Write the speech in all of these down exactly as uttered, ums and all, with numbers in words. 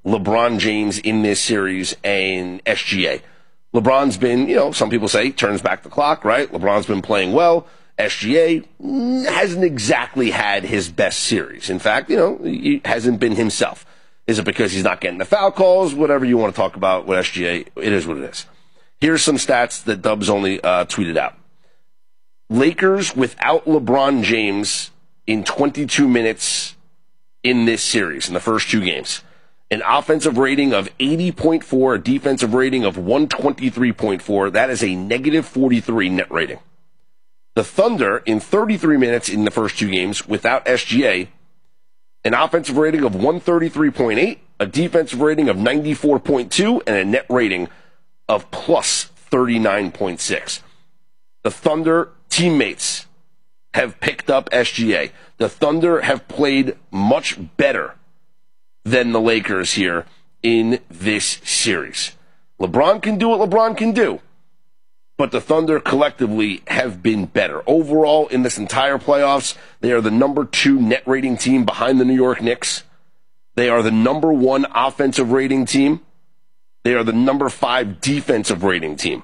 LeBron James in this series and S G A. LeBron's been, you know, some people say turns back the clock, right? LeBron's been playing well. S G A hasn't exactly had his best series. In fact, you know, he hasn't been himself. Is it because he's not getting the foul calls? Whatever you want to talk about with S G A, it is what it is. Here's some stats that Dubs only uh, tweeted out. Lakers without LeBron James in twenty-two minutes in this series, in the first two games. An offensive rating of eighty point four, a defensive rating of one twenty-three point four. That is a negative forty-three net rating. The Thunder, in thirty-three minutes in the first two games, without S G A, an offensive rating of one thirty-three point eight, a defensive rating of ninety-four point two, and a net rating of plus thirty-nine point six. The Thunder teammates have picked up S G A. The Thunder have played much better than the Lakers here in this series. LeBron can do what LeBron can do, but the Thunder collectively have been better. Overall, in this entire playoffs, they are the number two net rating team behind the New York Knicks. They are the number one offensive rating team. They are the number five defensive rating team.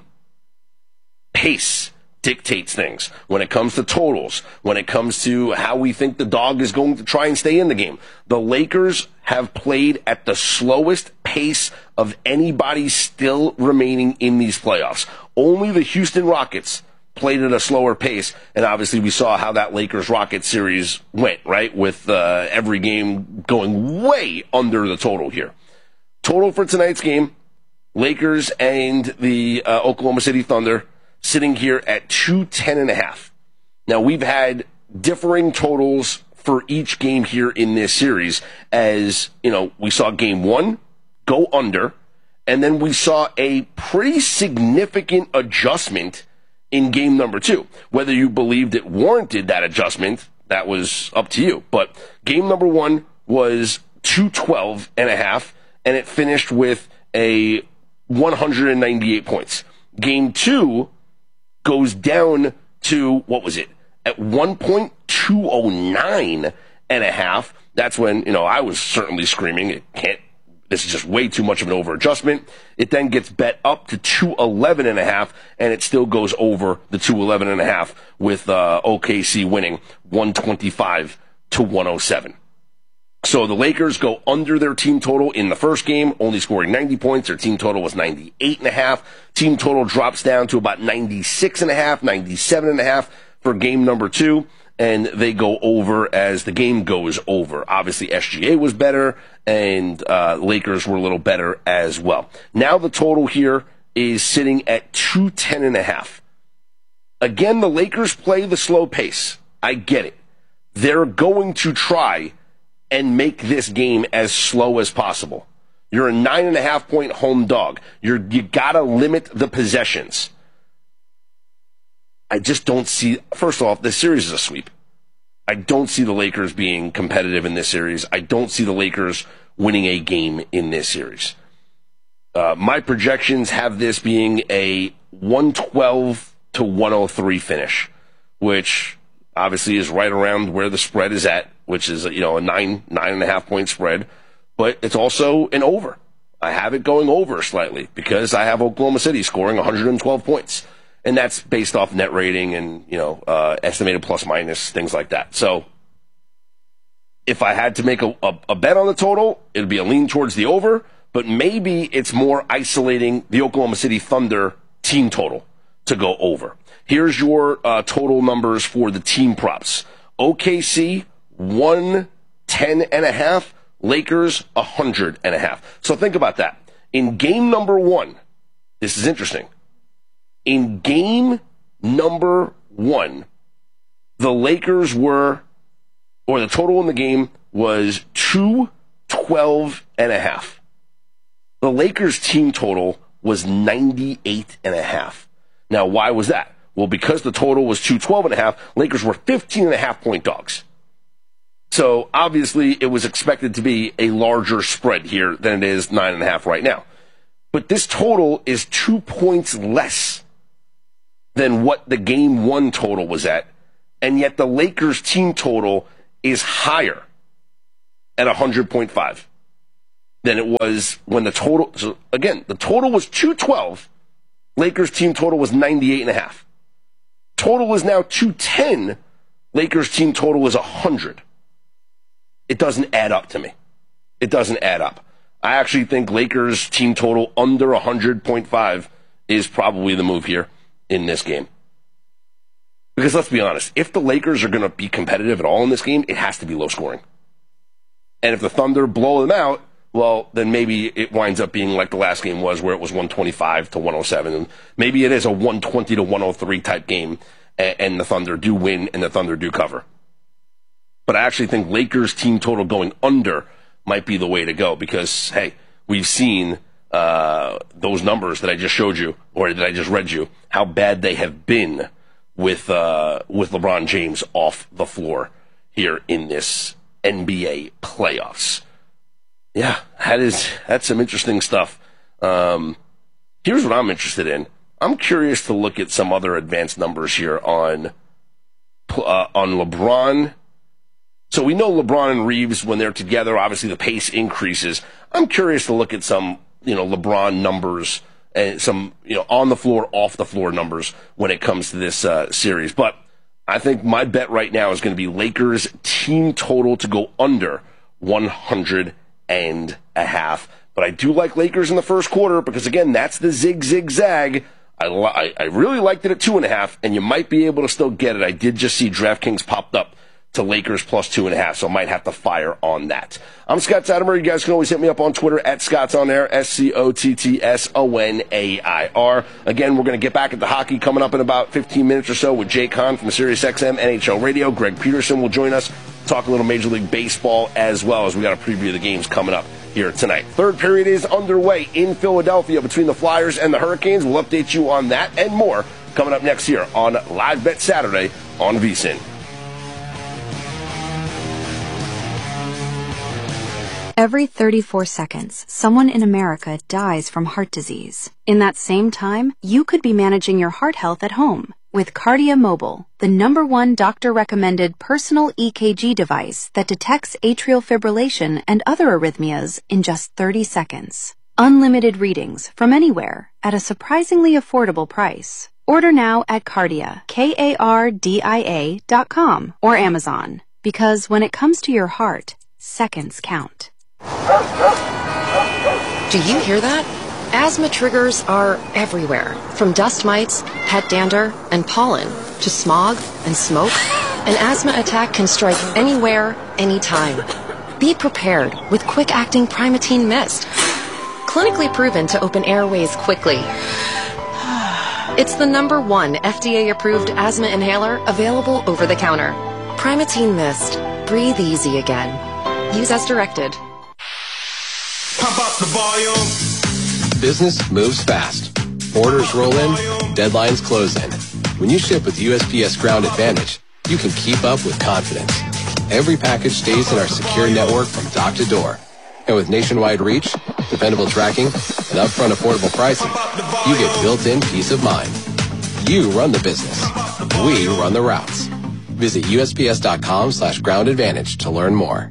Pace dictates things when it comes to totals, when it comes to how we think the dog is going to try and stay in the game. The Lakers have played at the slowest pace of anybody still remaining in these playoffs. Only the Houston Rockets played at a slower pace, and obviously we saw how that Lakers-Rockets series went, right, with uh, every game going way under the total here. Total for tonight's game, Lakers and the uh, Oklahoma City Thunder, sitting here at two ten and a half. Now, we've had differing totals for each game here in this series, as, you know, we saw game one go under, and then we saw a pretty significant adjustment in game number two. Whether you believed it warranted that adjustment, that was up to you. But game number one was two twelve and a half, and it finished with a one hundred ninety-eight points. Game two goes down to, what was it, at one point two oh nine and a half. That's when, you know, I was certainly screaming, it can't, this is just way too much of an over adjustment. It then gets bet up to two eleven and a half, and it still goes over the two eleven and a half with uh, O K C winning one twenty-five to one oh seven. So the Lakers go under their team total in the first game, only scoring ninety points. Their team total was ninety-eight and a half. Team total drops down to about ninety-six and a half, ninety-seven and a half for game number two, and they go over as the game goes over. Obviously, S G A was better, and uh, Lakers were a little better as well. Now the total here is sitting at two ten and a half. Again, the Lakers play the slow pace. I get it. They're going to try and make this game as slow as possible. You're a nine and a half point home dog. You're, you gotta limit the possessions. I just don't see, first off, this series is a sweep. I don't see the Lakers being competitive in this series. I don't see the Lakers winning a game in this series. Uh, my projections have this being a one twelve to one oh three finish, which obviously is right around where the spread is at, which is, you know, a nine, nine and a half point spread, but it's also an over. I have it going over slightly because I have Oklahoma City scoring one hundred twelve points, and that's based off net rating and, you know, uh, estimated plus minus, things like that. So if I had to make a, a, a bet on the total, it'd be a lean towards the over, but maybe it's more isolating the Oklahoma City Thunder team total to go over. Here's your uh, total numbers for the team props. O K C, one ten and a half. Lakers, one hundred and a half. So think about that. In game number one, this is interesting. In game number one, the Lakers were, or the total in the game was two twelve and a half. The Lakers team total was ninety-eight and a half. Now, why was that? Well, because the total was two twelve and a half, Lakers were fifteen and a half point dogs. So obviously it was expected to be a larger spread here than it is nine and a half right now. But this total is two points less than what the game one total was at. And yet the Lakers team total is higher at one hundred point five. than it was when the total, so again, the total was two twelve. Lakers team total was ninety-eight and a half. Total is now two ten. Lakers team total is one hundred. It doesn't add up to me. It doesn't add up. I actually think Lakers team total under one hundred point five is probably the move here in this game. Because let's be honest, if the Lakers are going to be competitive at all in this game, it has to be low scoring. And if the Thunder blow them out, well, then maybe it winds up being like the last game was, where it was one twenty-five to one oh seven. And maybe it is a one twenty to one oh three type game, and the Thunder do win and the Thunder do cover. But I actually think Lakers team total going under might be the way to go, because, hey, we've seen uh, those numbers that I just showed you, or that I just read you, how bad they have been with uh, with LeBron James off the floor here in this N B A playoffs. Yeah, that is that's some interesting stuff. Um, here's what I'm interested in. I'm curious to look at some other advanced numbers here on uh, on LeBron. So we know LeBron and Reeves, when they're together, obviously the pace increases. I'm curious to look at some, you know, LeBron numbers and some, you know, on the floor, off the floor numbers when it comes to this uh, series. But I think my bet right now is going to be Lakers team total to go under one hundred and a half. But I do like Lakers in the first quarter because, again, that's the zig, zig, zag. I, I, I really liked it at two and a half, and you might be able to still get it. I did just see DraftKings popped up to Lakers plus two and a half, so I might have to fire on that. I'm Scott Sattermer. You guys can always hit me up on Twitter at Scott's On Air, S C O T T S O N A I R. Again, we're going to get back at the hockey coming up in about fifteen minutes or so with Jay Kahn from SiriusXM N H L Radio. Greg Peterson will join us, talk a little Major League Baseball as well, as we got a preview of the games coming up here tonight. Third period is underway in Philadelphia between the Flyers and the Hurricanes. We'll update you on that and more coming up next here on Live Bet Saturday on VSiN. Every thirty-four seconds, someone in America dies from heart disease. In that same time, you could be managing your heart health at home with Kardia Mobile, the number one doctor-recommended personal E K G device that detects atrial fibrillation and other arrhythmias in just thirty seconds. Unlimited readings from anywhere at a surprisingly affordable price. Order now at Kardia, K A R D I A dot com or Amazon. Because when it comes to your heart, seconds count. Do you hear that? Asthma triggers are everywhere, from dust mites, pet dander, and pollen, to smog and smoke. An asthma attack can strike anywhere, anytime. Be prepared with quick-acting Primatene Mist. Clinically proven to open airways quickly. It's the number one F D A-approved asthma inhaler available over the counter. Primatene Mist. Breathe easy again. Use as directed. Pump up the volume. Business moves fast. Orders roll in, deadlines close in. When you ship with U S P S Ground Advantage, you can keep up with confidence. Every package stays in our secure network from dock to door. And with nationwide reach, dependable tracking, and upfront affordable pricing, you get built-in peace of mind. You run the business. We run the routes. Visit U S P S dot com slash ground advantage to learn more.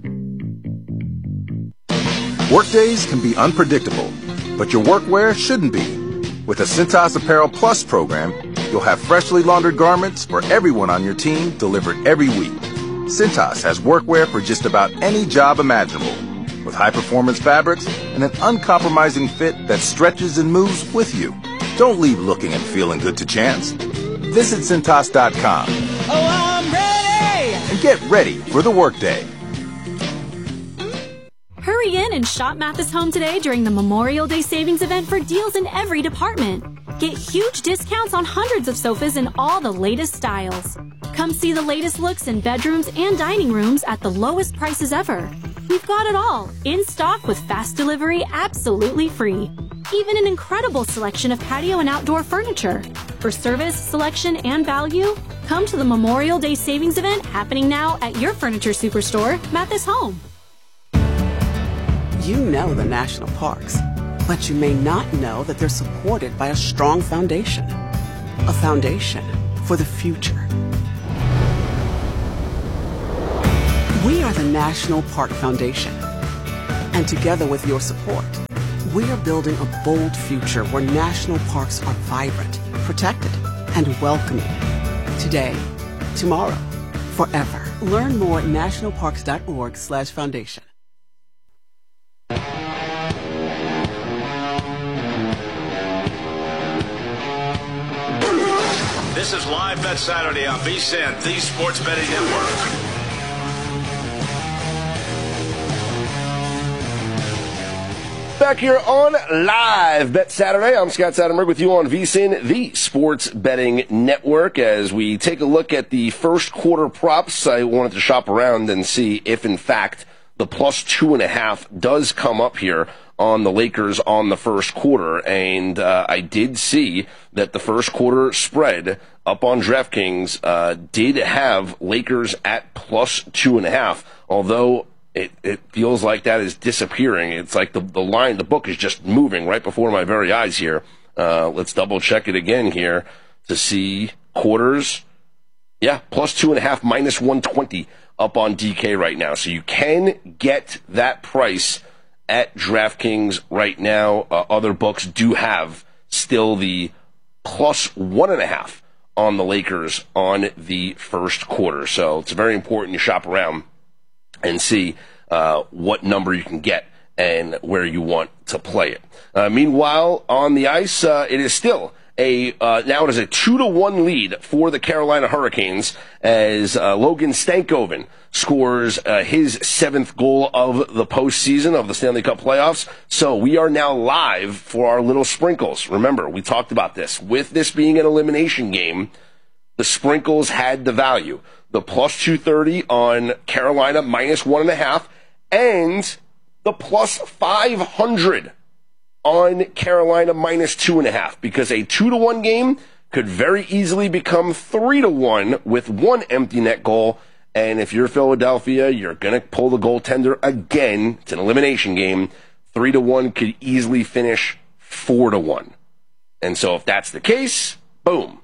Workdays can be unpredictable, but your workwear shouldn't be. With the Cintas Apparel Plus program, you'll have freshly laundered garments for everyone on your team delivered every week. Cintas has workwear for just about any job imaginable, with high-performance fabrics and an uncompromising fit that stretches and moves with you. Don't leave looking and feeling good to chance. Visit Cintas dot com. Oh, I'm ready! And get ready for the workday. Hurry in and shop Mathis Home today during the Memorial Day Savings event for deals in every department. Get huge discounts on hundreds of sofas in all the latest styles. Come see the latest looks in bedrooms and dining rooms at the lowest prices ever. We've got it all, in stock with fast delivery absolutely free. Even an incredible selection of patio and outdoor furniture. For service, selection, and value, come to the Memorial Day Savings event happening now at your furniture superstore, Mathis Home. You know the national parks, but you may not know that they're supported by a strong foundation. A foundation for the future. We are the National Park Foundation. And together with your support, we are building a bold future where national parks are vibrant, protected, and welcoming. Today, tomorrow, forever. Learn more at nationalparks.org slash foundation. This is Live Bet Saturday on V S I N, the Sports Betting Network. Back here on Live Bet Saturday, I'm Scott Satterberg with you on V S I N, the Sports Betting Network. As we take a look at the first quarter props, I wanted to shop around and see if, in fact, the plus two and a half does come up here on the Lakers on the first quarter. And uh, I did see that the first quarter spread up on DraftKings uh, did have Lakers at plus two and a half, although It, it feels like that is disappearing. It's like the, the line, the book is just moving right before my very eyes here. Uh, let's double check it again here to see quarters. Yeah, plus two and a half, minus one twenty up on D K right now. So you can get that price at DraftKings right now. Uh, other books do have still the plus one and a half on the Lakers on the first quarter. So it's very important you shop around and see uh, what number you can get and where you want to play it. Uh, meanwhile, on the ice, uh, it is still a uh, now it is a two to one lead for the Carolina Hurricanes as uh, Logan Stankoven scores uh, his seventh goal of the postseason of the Stanley Cup playoffs. So we are now live for our little sprinkles. Remember, we talked about this. With this being an elimination game, the sprinkles had the value. The plus two thirty on Carolina, minus one and a half, and the plus five hundred on Carolina, minus two and a half, because a two to one game could very easily become three to one with one empty net goal. And if you're Philadelphia, you're going to pull the goaltender again. It's an elimination game. Three to one could easily finish four to one. And so if that's the case, boom,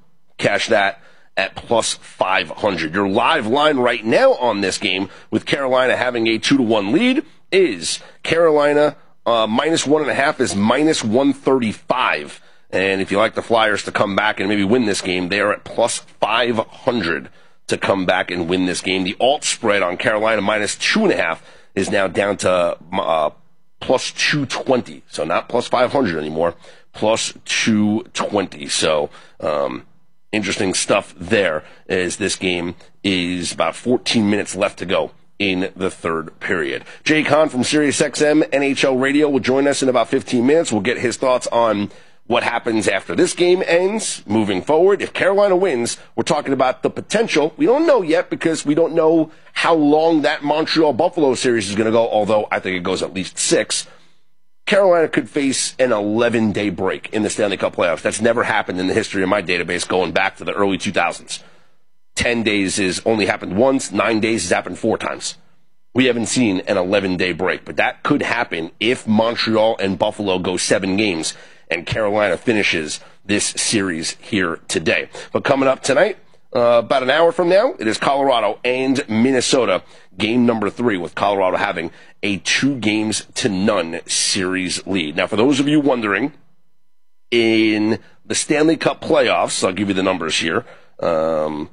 cash that at plus five hundred. Your live line right now on this game, with Carolina having a two to one lead, is Carolina uh, minus one and a half is minus one thirty-five. And if you like the Flyers to come back and maybe win this game, they are at plus five hundred to come back and win this game. The alt spread on Carolina minus two and a half is now down to uh, plus two twenty. So not plus five hundred anymore, plus two twenty. So, um, interesting stuff there, as this game is about fourteen minutes left to go in the third period. Jay Kahn from SiriusXM N H L Radio will join us in about fifteen minutes. We'll get his thoughts on what happens after this game ends, moving forward. If Carolina wins, we're talking about the potential. We don't know yet because we don't know how long that Montreal-Buffalo series is going to go, although I think it goes at least six. Carolina could face an eleven-day break in the Stanley Cup playoffs. That's never happened in the history of my database going back to the early two thousands. Ten days has only happened once. Nine days has happened four times. We haven't seen an eleven-day break, but that could happen if Montreal and Buffalo go seven games and Carolina finishes this series here today. But coming up tonight, uh, about an hour from now, it is Colorado and Minnesota, game number three, with Colorado having a two games to none series lead. Now, for those of you wondering, in the Stanley Cup playoffs, I'll give you the numbers here. Um,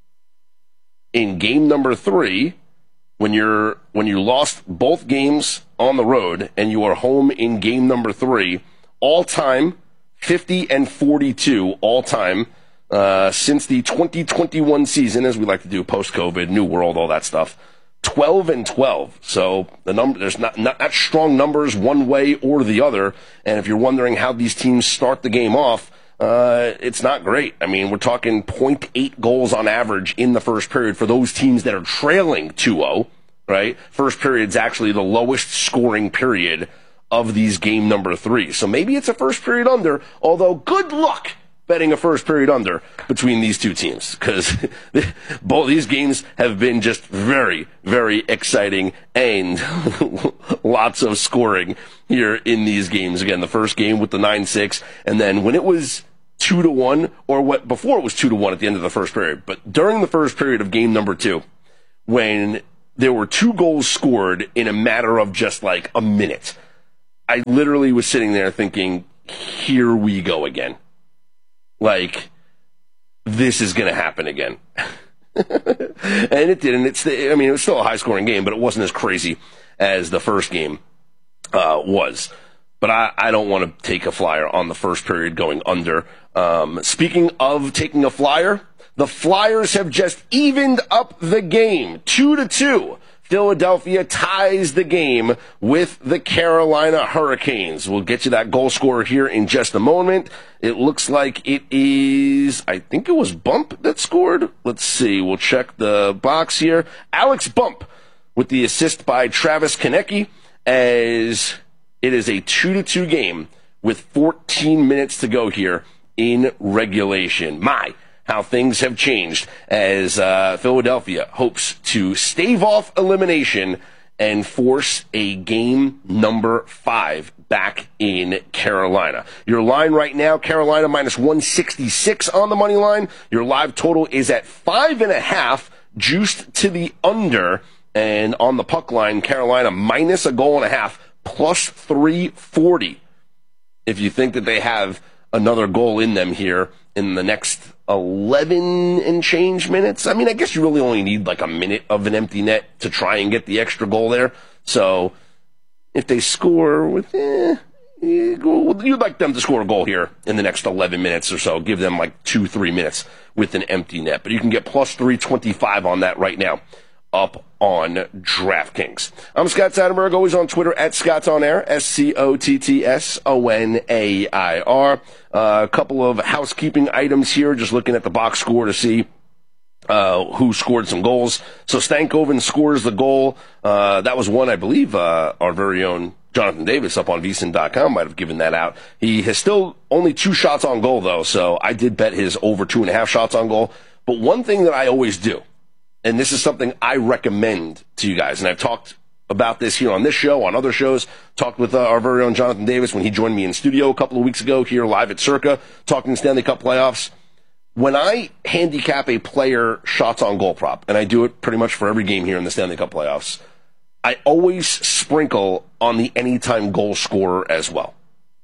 in game number three, when you're when you lost both games on the road and you are home in game number three, all time fifty and forty-two all time uh, since the twenty twenty-one season, as we like to do, post-COVID, new world, all that stuff. twelve and twelve. So the number, there's not, not not strong numbers one way or the other. And if you're wondering how these teams start the game off, uh, it's not great. I mean, we're talking zero point eight goals on average in the first period for those teams that are trailing two oh, right? First period's actually the lowest scoring period of these game number three. So maybe it's a first period under, although good luck betting a first period under between these two teams, because both these games have been just very, very exciting and lots of scoring here in these games. Again, the first game with the nine six, and then when it was two to one, or what before it was two to one at the end of the first period, but during the first period of game number two, when there were two goals scored in a matter of just like a minute. I literally was sitting there thinking, here we go again. Like, this is going to happen again. And it didn't. It's the, I mean, it was still a high-scoring game, but it wasn't as crazy as the first game uh, was. But I, I don't want to take a flyer on the first period going under. Um, speaking of taking a flyer, the Flyers have just evened up the game, two to two. Philadelphia ties the game with the Carolina Hurricanes. We'll get you that goal scorer here in just a moment. It looks like it is, I think it was Bump that scored. Let's see. We'll check the box here. Alex Bump with the assist by Travis Konecny, as it is a two to two game with fourteen minutes to go here in regulation. My, how things have changed as uh, Philadelphia hopes to stave off elimination and force a game number five back in Carolina. Your line right now, Carolina minus one sixty-six on the money line. Your live total is at five and a half, juiced to the under. And on the puck line, Carolina minus a goal and a half, plus three forty. If you think that they have another goal in them here in the next eleven and change minutes. I mean, I guess you really only need like a minute of an empty net to try and get the extra goal there. So if they score with, eh, you'd like them to score a goal here in the next eleven minutes or so. Give them like two, three minutes with an empty net. But you can get plus three twenty-five on that right now up on DraftKings. I'm Scott Seidenberg, always on Twitter at Scott's On Air, S C O T T S O N A I R. Uh, a couple of housekeeping items here, just looking at the box score to see uh, who scored some goals. So Stankoven scores the goal. Uh, that was one, I believe, uh, our very own Jonathan Davis up on V S I N dot com might have given that out. He has still only two shots on goal, though, so I did bet his over two and a half shots on goal. But one thing that I always do, and this is something I recommend to you guys, and I've talked about this here on this show, on other shows, talked with uh, our very own Jonathan Davis when he joined me in studio a couple of weeks ago here live at Circa, talking Stanley Cup playoffs. When I handicap a player shots on goal prop, and I do it pretty much for every game here in the Stanley Cup playoffs, I always sprinkle on the anytime goal scorer as well.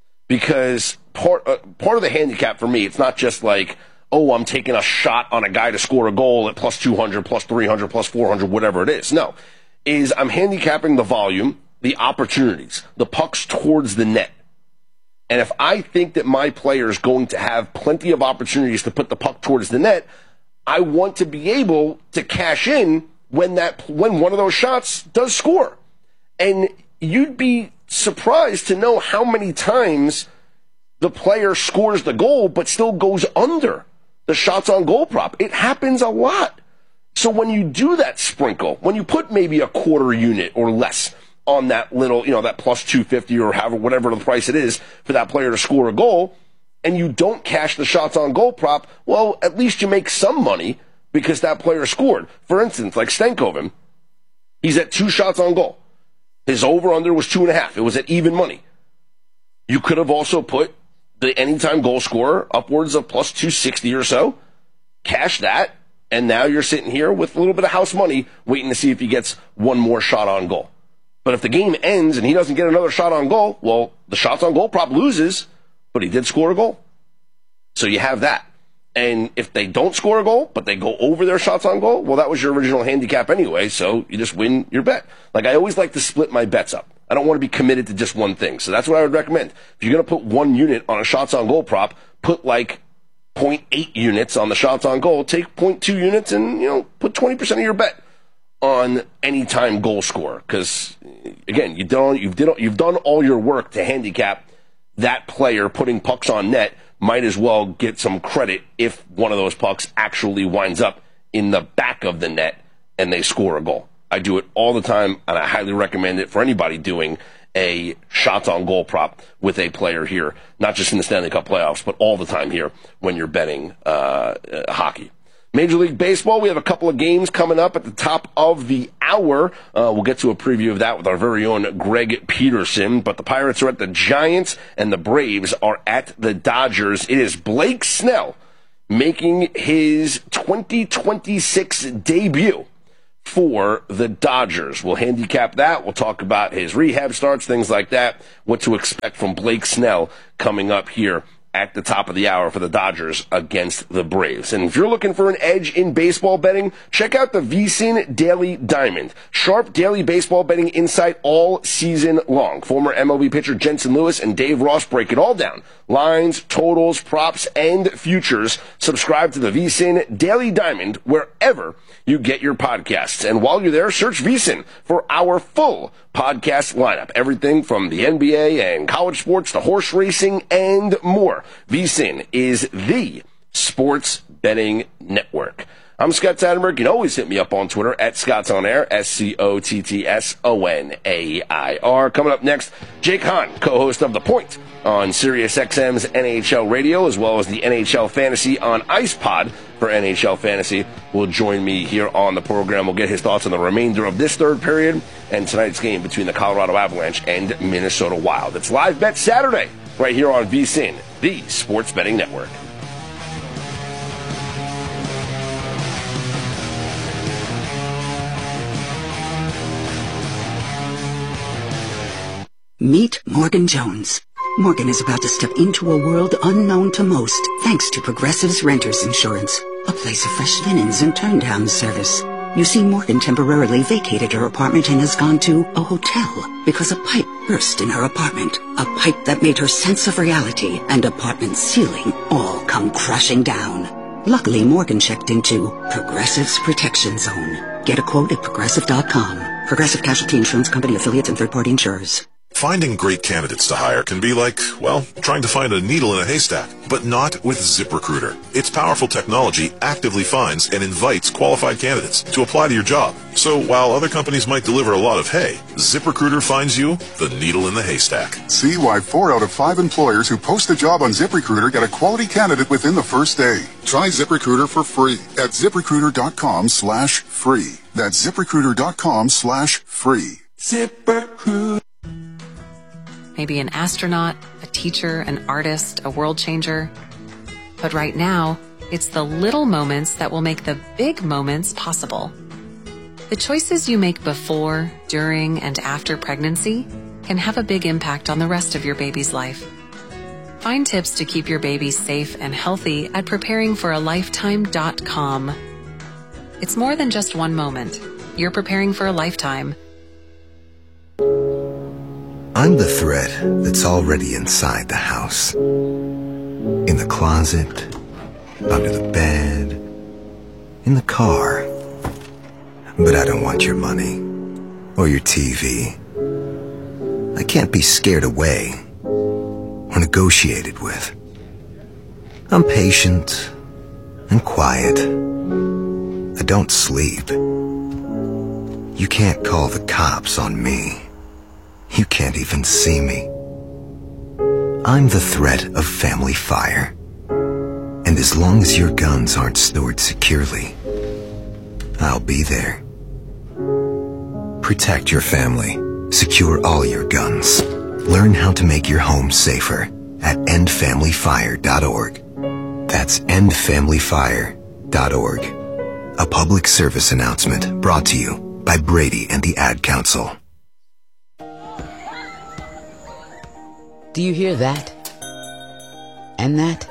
Because part, uh, part of the handicap for me, it's not just like, oh, I'm taking a shot on a guy to score a goal at plus two hundred, plus three hundred, plus four hundred, whatever it is. No, is I'm handicapping the volume, the opportunities, the pucks towards the net. And if I think that my player is going to have plenty of opportunities to put the puck towards the net, I want to be able to cash in when that when one of those shots does score. And you'd be surprised to know how many times the player scores the goal but still goes under the shots on goal prop. It happens a lot. So when you do that sprinkle, when you put maybe a quarter unit or less on that little, you know, that plus two fifty or however, whatever the price it is for that player to score a goal, and you don't cash the shots on goal prop, well, at least you make some money because that player scored. For instance, like Stankoven, he's at two shots on goal. His over-under was two and a half. It was at even money. You could have also put the anytime goal scorer upwards of plus two sixty or so, cash that, and now you're sitting here with a little bit of house money waiting to see if he gets one more shot on goal. But if the game ends and he doesn't get another shot on goal, well, the shots on goal prop loses, but he did score a goal. So you have that. And if they don't score a goal, but they go over their shots on goal, well, that was your original handicap anyway, so you just win your bet. Like, I always like to split my bets up. I don't want to be committed to just one thing. So that's what I would recommend. If you're going to put one unit on a shots on goal prop, put like zero point eight units on the shots on goal, take zero point two units and, you know, put twenty percent of your bet on anytime goal scorer. Because, again, you've done, you've, did, you've done all your work to handicap that player putting pucks on net. Might as well get some credit if one of those pucks actually winds up in the back of the net and they score a goal. I do it all the time, and I highly recommend it for anybody doing a shots on goal prop with a player here, not just in the Stanley Cup playoffs, but all the time here when you're betting uh, uh, hockey. Major League Baseball, we have a couple of games coming up at the top of the hour. Uh, we'll get to a preview of that with our very own Greg Peterson. But the Pirates are at the Giants, and the Braves are at the Dodgers. It is Blake Snell making his twenty twenty-six debut for the Dodgers. We'll handicap that. We'll talk about his rehab starts, things like that, what to expect from Blake Snell coming up here at the top of the hour for the Dodgers against the Braves. And if you're looking for an edge in baseball betting, check out the V S I N Daily Diamond. Sharp daily baseball betting insight all season long. Former M L B pitcher Jensen Lewis and Dave Ross break it all down. Lines, totals, props, and futures. Subscribe to the V S I N Daily Diamond wherever you get your podcasts. And while you're there, search V S I N for our full podcast lineup. Everything from the N B A and college sports to horse racing and more. V S I N is the sports betting network. I'm Scott Seidenberg. You can always hit me up on Twitter at Scott's On Air, S C O T T S O N A I R. Coming up next, Jake Hahn, co-host of The Point on SiriusXM's N H L Radio, as well as the N H L Fantasy on IcePod for N H L Fantasy, will join me here on the program. We'll get his thoughts on the remainder of this third period and tonight's game between the Colorado Avalanche and Minnesota Wild. It's Live Bet Saturday right here on V S I N, the sports betting network. Meet Morgan Jones. Morgan is about to step into a world unknown to most, thanks to Progressive's Renters Insurance, a place of fresh linens and turn-down service. You see, Morgan temporarily vacated her apartment and has gone to a hotel because a pipe burst in her apartment. A pipe that made her sense of reality and apartment ceiling all come crashing down. Luckily, Morgan checked into Progressive's Protection Zone. Get a quote at Progressive dot com. Progressive Casualty Insurance Company, affiliates, and third-party insurers. Finding great candidates to hire can be like, well, trying to find a needle in a haystack, but not with ZipRecruiter. Its powerful technology actively finds and invites qualified candidates to apply to your job. So while other companies might deliver a lot of hay, ZipRecruiter finds you the needle in the haystack. See why four out of five employers who post a job on ZipRecruiter get a quality candidate within the first day. Try ZipRecruiter for free at ZipRecruiter.com slash free. That's ZipRecruiter.com slash free. ZipRecruiter. Maybe an astronaut, a teacher, an artist, a world changer. But right now, it's the little moments that will make the big moments possible. The choices you make before, during, and after pregnancy can have a big impact on the rest of your baby's life. Find tips to keep your baby safe and healthy at preparing for a lifetime dot com. It's more than just one moment. You're preparing for a lifetime. I'm the thread that's already inside the house. In the closet, under the bed, in the car. But I don't want your money or your T V. I can't be scared away or negotiated with. I'm patient and quiet. I don't sleep. You can't call the cops on me. You can't even see me. I'm the threat of family fire. And as long as your guns aren't stored securely, I'll be there. Protect your family. Secure all your guns. Learn how to make your home safer at end family fire dot org. That's end family fire dot org. A public service announcement brought to you by Brady and the Ad Council. Do you hear that? And that?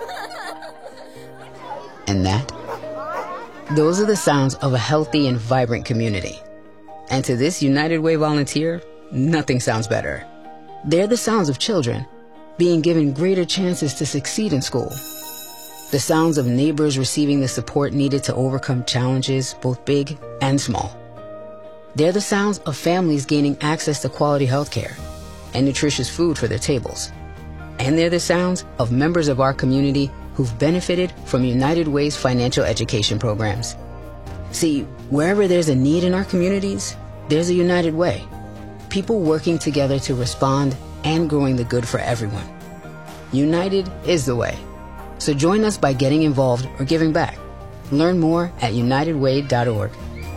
And that? Those are the sounds of a healthy and vibrant community. And to this United Way volunteer, nothing sounds better. They're the sounds of children being given greater chances to succeed in school. The sounds of neighbors receiving the support needed to overcome challenges, both big and small. They're the sounds of families gaining access to quality health care and nutritious food for their tables. And they're the sounds of members of our community who've benefited from United Way's financial education programs. See, wherever there's a need in our communities, there's a United Way. People working together to respond and growing the good for everyone. United is the way. So join us by getting involved or giving back. Learn more at united way dot org.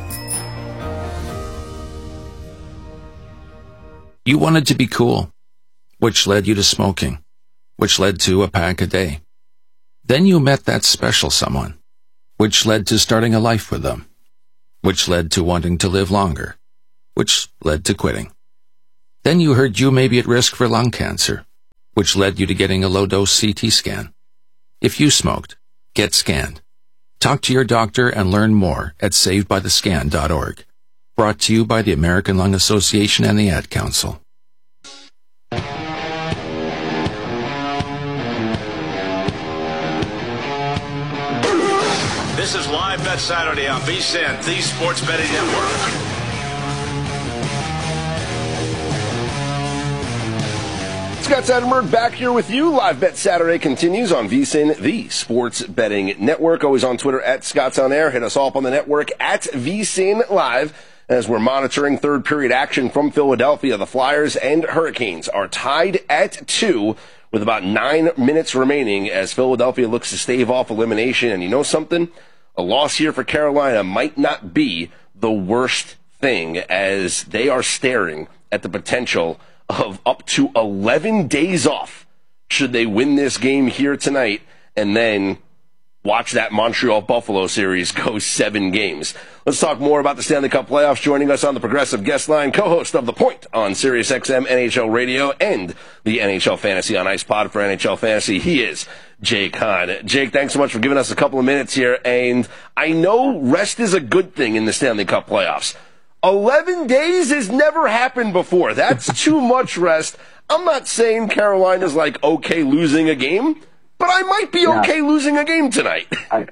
You wanted to be cool, which led you to smoking, which led to a pack a day. Then you met that special someone, which led to starting a life with them. which led to wanting to live longer, which led to quitting. Then you heard you may be at risk for lung cancer, which led you to getting a low-dose C T scan. If you smoked, get scanned. Talk to your doctor and learn more at saved by the scan dot org. Brought to you by the American Lung Association and the Ad Council. This is Live Bet Saturday on V S I N, the Sports Betting Network. Scott Seidenberg back here with you. Live Bet Saturday continues on V S I N, the Sports Betting Network. Always on Twitter at Scott's On Air. Hit us all up on the network at V S I N Live as we're monitoring third period action from Philadelphia. The Flyers and Hurricanes are tied at two with about nine minutes remaining as Philadelphia looks to stave off elimination. And you know something? A loss here for Carolina might not be the worst thing as they are staring at the potential of up to eleven days off should they win this game here tonight and then watch that Montreal-Buffalo series go seven games. Let's talk more about the Stanley Cup playoffs. Joining us on the Progressive Guest Line, co-host of The Point on SiriusXM N H L Radio and the N H L Fantasy on Ice pod for N H L Fantasy. He is Jake Hahn. Jake, thanks so much for giving us a couple of minutes here. And I know rest is a good thing in the Stanley Cup playoffs. eleven days has never happened before. That's too much rest. I'm not saying Carolina's like okay losing a game, but I might be okay yeah. losing a game tonight. I,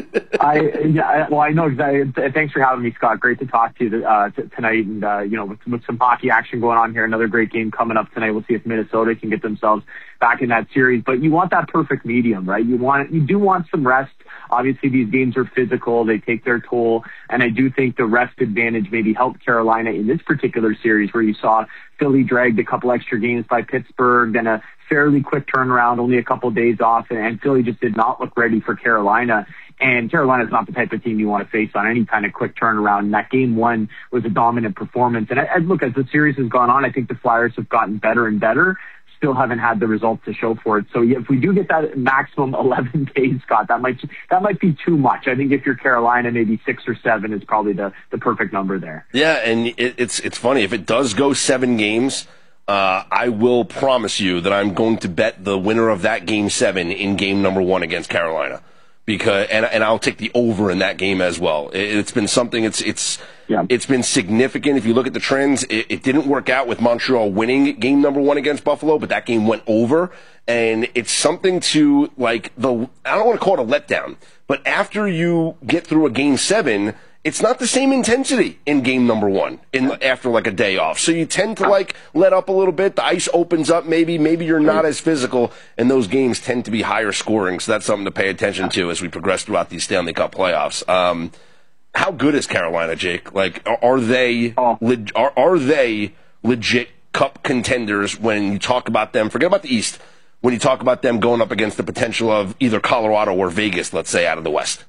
I yeah, well, I know exactly. Thanks for having me, Scott. Great to talk to you uh, t- tonight, and uh, you know, with, with some hockey action going on here, another great game coming up tonight. We'll see if Minnesota can get themselves back in that series. But you want that perfect medium, right? You want you do want some rest. Obviously, these games are physical. They take their toll. And I do think the rest advantage maybe helped Carolina in this particular series where you saw Philly dragged a couple extra games by Pittsburgh, then a fairly quick turnaround, only a couple days off, and Philly just did not look ready for Carolina. And Carolina's not the type of team you want to face on any kind of quick turnaround. And that game one was a dominant performance. And I, I look, as the series has gone on, I think the Flyers have gotten better and better. Still haven't had the results to show for it. So if we do get that maximum eleven days, Scott, that might that might be too much. I think if you're Carolina, maybe six or seven is probably the, the perfect number there. Yeah, and it, it's it's funny. If it does go seven games, uh, I will promise you that I'm going to bet the winner of that game seven in game number one against Carolina. Because and and I'll take the over in that game as well. It, it's been something. It's it's yeah. it's been significant. If you look at the trends, it, it didn't work out with Montreal winning game number one against Buffalo, but that game went over, and it's something to like the. I don't want to call it a letdown, but after you get through a game seven, it's not the same intensity in game number one in after like a day off. So you tend to like let up a little bit. The ice opens up maybe. Maybe you're not as physical, and those games tend to be higher scoring. So that's something to pay attention to as we progress throughout these Stanley Cup playoffs. Um, how good is Carolina, Jake? Like, are, are they leg- are are they legit Cup contenders when you talk about them? Forget about the East. When you talk about them going up against the potential of either Colorado or Vegas, let's say, out of the West.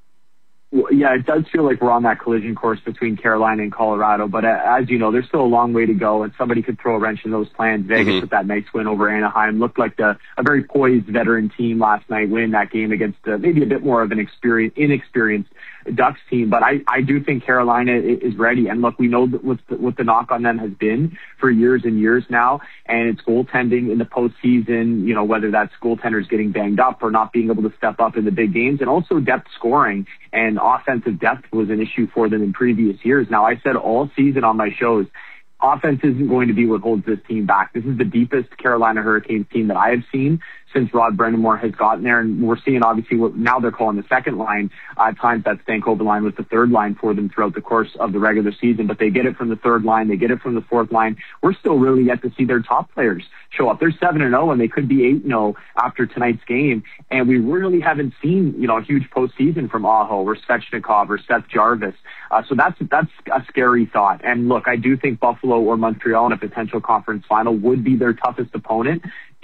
Well, yeah, it does feel like we're on that collision course between Carolina and Colorado. But uh, as you know, there's still a long way to go, and somebody could throw a wrench in those plans. Vegas mm-hmm. with that nice win over Anaheim looked like the, a very poised veteran team last night, winning that game against uh, maybe a bit more of an experience, inexperienced Ducks team. But I, I do think Carolina is ready. And look, we know what the, what the knock on them has been for years and years now, and it's goaltending in the postseason, you know, whether that's goaltenders getting banged up or not being able to step up in the big games, and also depth scoring. And offensive depth was an issue for them in previous years. Now, I said all season on my shows, offense isn't going to be what holds this team back. This is the deepest Carolina Hurricanes team that I have seen since Rod Brind'Amour has gotten there. And we're seeing, obviously, what now they're calling the second line. Uh, at times that Stankoven line was the third line for them throughout the course of the regular season. But they get it from the third line. They get it from the fourth line. We're still really yet to see their top players show up. They're seven and oh, and they could be eight and oh after tonight's game. And we really haven't seen, you know, a huge postseason from Aho or Svechnikov or Seth Jarvis. Uh, so that's that's a scary thought. And look, I do think Buffalo or Montreal in a potential conference final would be their toughest opponent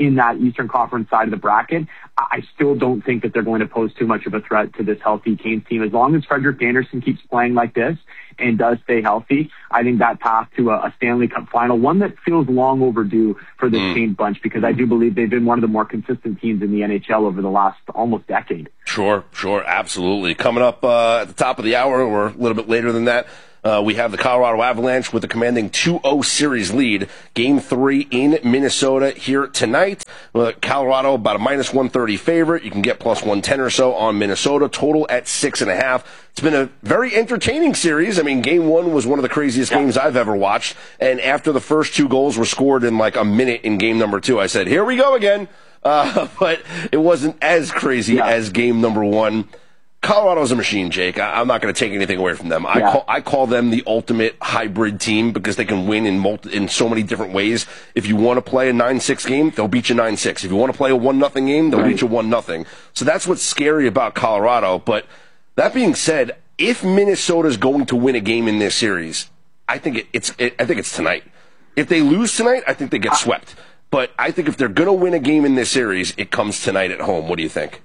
in that Eastern Conference side of the bracket, I still don't think that they're going to pose too much of a threat to this healthy Canes team. As long as Frederick Anderson keeps playing like this and does stay healthy, I think that path to a, a Stanley Cup final, one that feels long overdue for this mm. Canes bunch, because I do believe they've been one of the more consistent teams in the N H L over the last almost decade. Sure, sure, absolutely. Coming up uh, at the top of the hour, or a little bit later than that, Uh, we have the Colorado Avalanche with a commanding two oh series lead. Game three in Minnesota here tonight. Uh, Colorado about a minus one thirty favorite. You can get plus one ten or so on Minnesota. Total at six and a half. It's been a very entertaining series. I mean, game one was one of the craziest yeah. games I've ever watched. And after the first two goals were scored in like a minute in game number two, I said, here we go again. Uh, but it wasn't as crazy yeah. as game number one. Colorado's a machine, Jake. I, I'm not going to take anything away from them. I yeah. call I call them the ultimate hybrid team because they can win in multi, in so many different ways. If you want to play a nine six game, they'll beat you nine six. If you want to play a one nothing game, they'll right. beat you one nothing. So that's what's scary about Colorado. But that being said, if Minnesota's going to win a game in this series, I think it, it's it, I think it's tonight. If they lose tonight, I think they get swept. But I think if they're going to win a game in this series, it comes tonight at home. What do you think?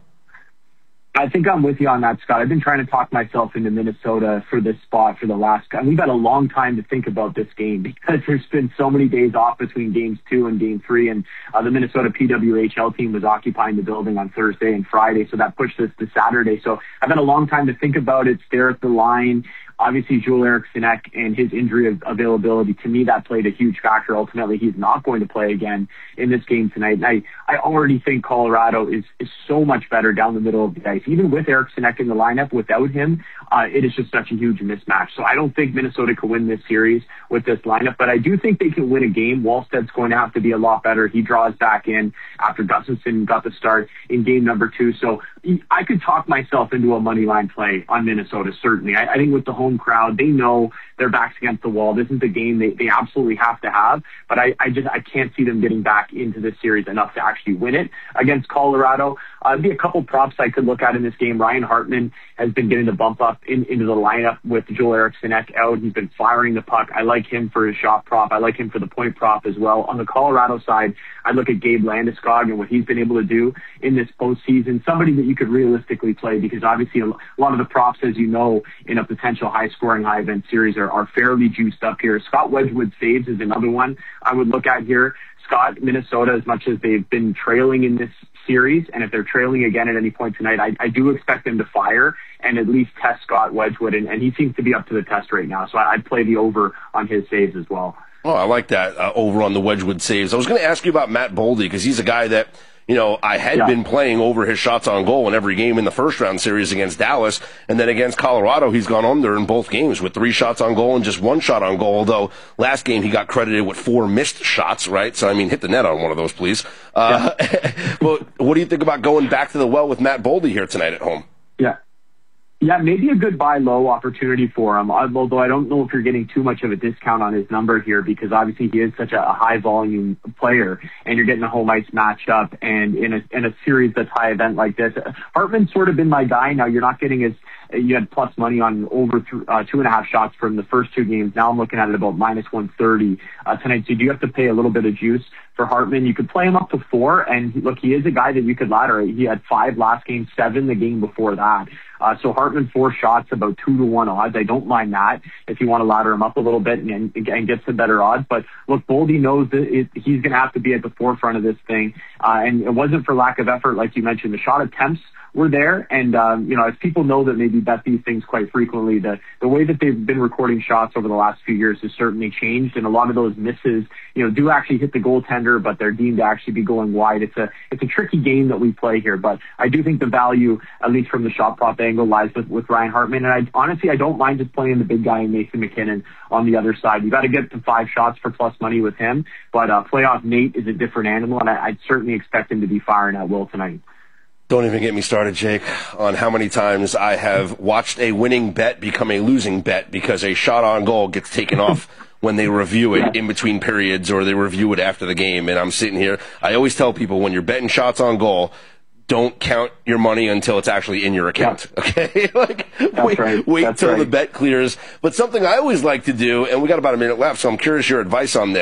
I think I'm with you on that, Scott. I've been trying to talk myself into Minnesota for this spot for the last, and we've had a long time to think about this game because there's been so many days off between games two and game three, and uh, the Minnesota P W H L team was occupying the building on Thursday and Friday, so that pushed us to Saturday. So I've had a long time to think about it, stare at the line. Obviously, Joel Eriksson Ek and his injury availability, to me, that played a huge factor. Ultimately, he's not going to play again in this game tonight. And I, I already think Colorado is, is so much better down the middle of the ice. Even with Eriksson Ek in the lineup, without him, uh, it is just such a huge mismatch. So I don't think Minnesota can win this series with this lineup, but I do think they can win a game. Wallsted's going to have to be a lot better. He draws back in after Gustafsson got the start in game number two. So I could talk myself into a money line play on Minnesota, certainly. I, I think with the home crowd, they know their backs against the wall. This is the game they, they absolutely have to have, but I, I just I can't see them getting back into this series enough to actually win it against Colorado. Uh, there'd be a couple props I could look at in this game. Ryan Hartman has been getting the bump up in, into the lineup with Joel Eriksson Ek out. He's been firing the puck. I like him for his shot prop. I like him for the point prop as well. On the Colorado side, I look at Gabe Landeskog and what he's been able to do in this postseason. Somebody that you could realistically play because obviously a lot of the props, as you know, in a potential high-scoring, high-event series are, are fairly juiced up here. Scott Wedgwood saves is another one I would look at here. Scott, Minnesota, as much as they've been trailing in this series, and if they're trailing again at any point tonight, I, I do expect them to fire and at least test Scott Wedgwood, and, and he seems to be up to the test right now. So I, I'd play the over on his saves as well. Oh, I like that uh, over on the Wedgwood saves. I was going to ask you about Matt Boldy because he's a guy that, you know, I had yeah. been playing over his shots on goal in every game in the first round series against Dallas, and then against Colorado, he's gone under in both games with three shots on goal and just one shot on goal, although last game he got credited with four missed shots, right? So, I mean, hit the net on one of those, please. Uh, yeah. But what do you think about going back to the well with Matt Boldy here tonight at home? Yeah. Yeah, maybe a good buy low opportunity for him, although I don't know if you're getting too much of a discount on his number here because obviously he is such a high volume player and you're getting a home ice matchup and in a, in a series that's high event like this. Hartman's sort of been my guy. Now you're not getting as, you had plus money on over th- uh, two and a half shots from the first two games. Now I'm looking at it about minus one thirty uh, tonight. So you do have to pay a little bit of juice for Hartman. You could play him up to four, and he, look, he is a guy that you could ladder. He had five last game, seven the game before that. Uh, so Hartman, four shots, about two to one odds. I don't mind that if you want to ladder him up a little bit and, and, and get some better odds. But look, Boldy knows that it, he's going to have to be at the forefront of this thing. Uh, and it wasn't for lack of effort, like you mentioned. The shot attempts were there. And, um, you know, as people know that maybe bet these things quite frequently, the, the way that they've been recording shots over the last few years has certainly changed. And a lot of those misses, you know, do actually hit the goaltender, but they're deemed to actually be going wide. It's a, it's a tricky game that we play here, but I do think the value, at least from the shot prop angle, lies with, with Ryan Hartman. And I honestly, I don't mind just playing the big guy in Nathan McKinnon on the other side. You got to get to five shots for plus money with him, but uh, playoff Nate is a different animal, and I, I'd certainly expect him to be firing at will tonight. Don't even get me started, Jake, on how many times I have watched a winning bet become a losing bet because a shot on goal gets taken off when they review it in between periods or they review it after the game. And I'm sitting here. I always tell people when you're betting shots on goal, don't count your money until it's actually in your account. Yeah. Okay? like, That's wait, right. wait That's till right. the bet clears. But something I always like to do, and we got about a minute left, so I'm curious your advice on this.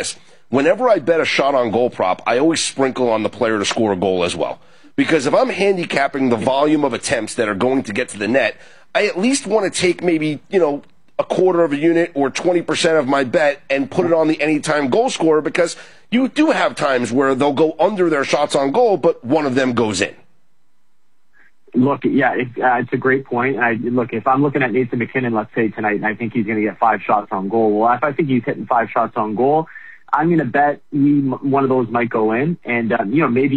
whenever I bet a shot on goal prop, I always sprinkle on the player to score a goal as well. Because if I'm handicapping the volume of attempts that are going to get to the net, I at least want to take maybe, you know, a quarter of a unit or twenty percent of my bet and put it on the anytime goal scorer, because you do have times where they'll go under their shots on goal, but one of them goes in. Look, yeah, it, uh, it's a great point. I, look, if I'm looking at Nathan MacKinnon, let's say tonight, and I think he's going to get five shots on goal, well, if I think he's hitting five shots on goal, I'm going to bet he, one of those might go in, and um, you know, maybe